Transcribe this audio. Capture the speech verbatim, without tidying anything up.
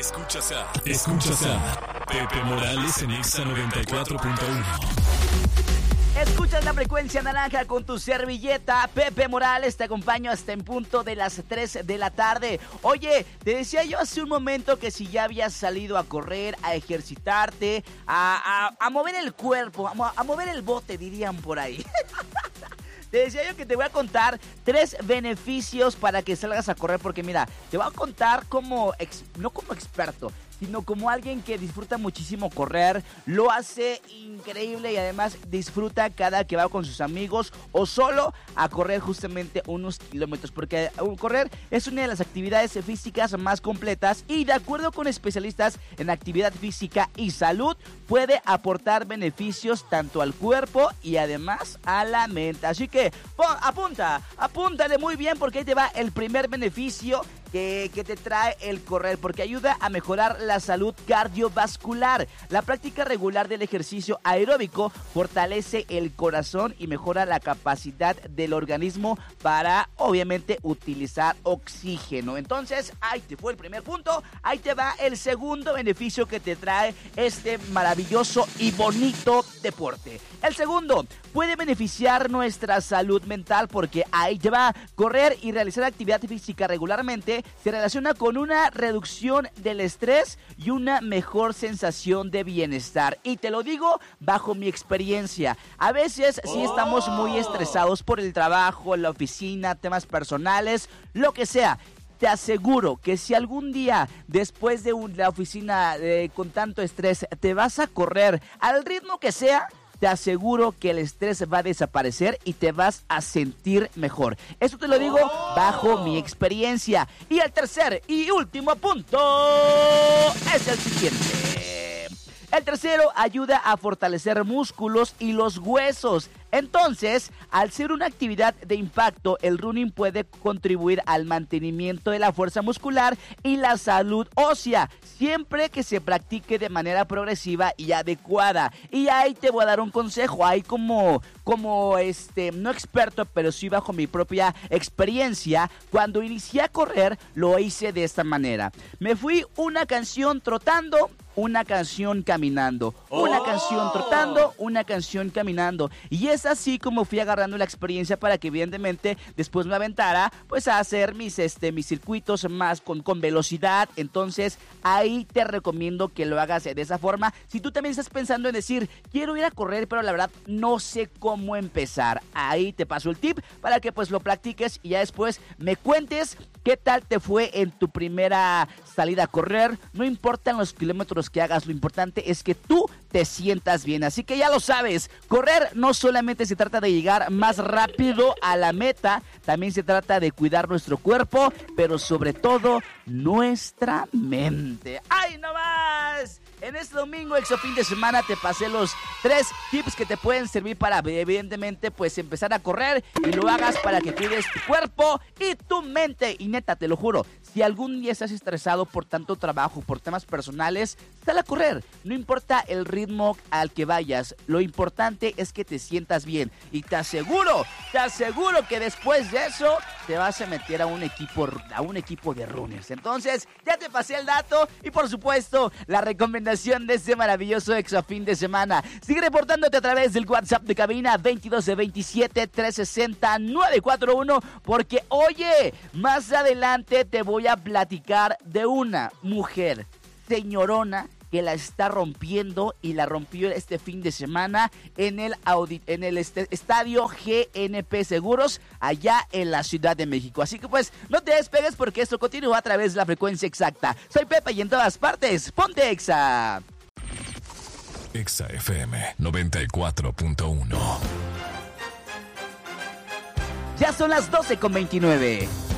Escuchas a, escuchas a Pepe Morales en Exa noventa y cuatro punto uno. Escuchas la frecuencia naranja con tu servilleta. Pepe Morales te acompaño hasta en punto de las tres de la tarde. Oye, te decía yo hace un momento que si ya habías salido a correr, a ejercitarte, a, a, a mover el cuerpo, a, a mover el bote, dirían por ahí. Te decía yo que te voy a contar tres beneficios para que salgas a correr, porque mira, te voy a contar como, ex, no como experto, sino como alguien que disfruta muchísimo correr, lo hace increíble y además disfruta cada que va con sus amigos o solo a correr justamente unos kilómetros, porque correr es una de las actividades físicas más completas y de acuerdo con especialistas en actividad física y salud puede aportar beneficios tanto al cuerpo y además a la mente. Así que pon, apunta, apúntale muy bien porque ahí te va el primer beneficio Que, que te trae el correr, porque ayuda a mejorar la salud cardiovascular. La práctica regular del ejercicio aeróbico fortalece el corazón y mejora la capacidad del organismo para, obviamente, utilizar oxígeno. Entonces, ahí te fue el primer punto, ahí te va el segundo beneficio que te trae este maravilloso y bonito deporte. El segundo, puede beneficiar nuestra salud mental porque ahí te va, correr y realizar actividad física regularmente se relaciona con una reducción del estrés y una mejor sensación de bienestar. Y te lo digo bajo mi experiencia. A veces sí estamos muy estresados por el trabajo, la oficina, temas personales, lo que sea. Te aseguro que si algún día después de un, la oficina eh, con tanto estrés te vas a correr al ritmo que sea, te aseguro que el estrés va a desaparecer y te vas a sentir mejor. Esto te lo digo bajo mi experiencia. Y el tercer y último punto es el siguiente. El tercero ayuda a fortalecer músculos y los huesos. Entonces, al ser una actividad de impacto, el running puede contribuir al mantenimiento de la fuerza muscular y la salud ósea, siempre que se practique de manera progresiva y adecuada. Y ahí te voy a dar un consejo, ahí como, como este, no experto, pero sí bajo mi propia experiencia, cuando inicié a correr, lo hice de esta manera. Me fui una canción trotando, una canción caminando, una oh. canción trotando, una canción caminando. Y es así como fui agarrando la experiencia para que evidentemente después me aventara pues a hacer mis, este, mis circuitos más con, con velocidad. Entonces ahí te recomiendo que lo hagas de esa forma. Si tú también estás pensando en decir, quiero ir a correr, pero la verdad no sé cómo empezar, ahí te paso el tip para que pues lo practiques y ya después me cuentes qué tal te fue en tu primera salida a correr. No importan los kilómetros que hagas, lo importante es que tú te sientas bien. Así que ya lo sabes, correr no solamente se trata de llegar más rápido a la meta, también se trata de cuidar nuestro cuerpo, pero sobre todo nuestra mente. ¡Ay, no más! En este domingo, exo fin de semana, te pasé los tres tips que te pueden servir para, evidentemente, pues empezar a correr y lo hagas para que cuides tu cuerpo y tu mente. Y neta, te lo juro, si algún día estás estresado por tanto trabajo, por temas personales, sal a correr. No importa el ritmo al que vayas, lo importante es que te sientas bien. Y te aseguro, te aseguro que después de eso te vas a meter a un equipo, a un equipo de runners. Entonces, ya te pasé el dato y por supuesto, la recomendación de este maravilloso exo fin de semana. Sigue reportándote a través del WhatsApp de cabina veintidós veintisiete trescientos sesenta nueve cuatro uno, porque oye, más adelante te voy a platicar de una mujer señorona que la está rompiendo y la rompió este fin de semana en el, audi- en el este- estadio G N P Seguros allá en la Ciudad de México. Así que pues no te despegues porque esto continúa a través de la frecuencia exacta. Soy Pepe y en todas partes, ponte Exa. Exa F M noventa y cuatro punto uno. Ya son las doce con veintinueve.